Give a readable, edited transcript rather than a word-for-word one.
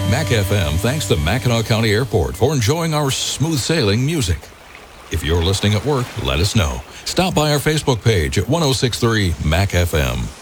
Mac FM thanks the Mackinac County Airport for enjoying our smooth sailing music. If you're listening at work, let us know. Stop by our Facebook page at 1063 Mac FM.